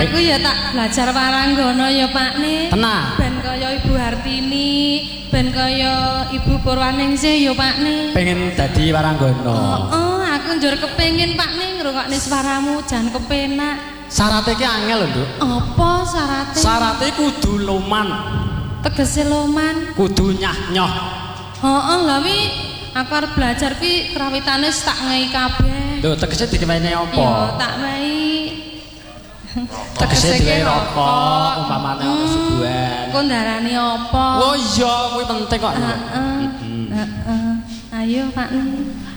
Aku ya tak belajar waranggana ya Pakne. Tenang. Ben kaya Ibu Hartini, ben kaya Ibu Purwaningsih ya Pakne. Pengen dadi waranggana. Aku njur kepengin Pakne ngrungokne swaramu jan kepenak. Syaratnya ki angel lho, Nduk. Apa syaratnya? Syaratnya kudu loman. Tegese loman. Kudu nyah-nyoh. Heeh, lha wi aku arep belajar ki krawitane tak ngei kabeh. Lho, tegese diwenehi apa? Ya, tak mei. Tegese diwenehi rokok, umpamane ana suguhan. Kok ndarani apa? Oh iya, kuwi penting kok. Heeh. Ayo, Pak.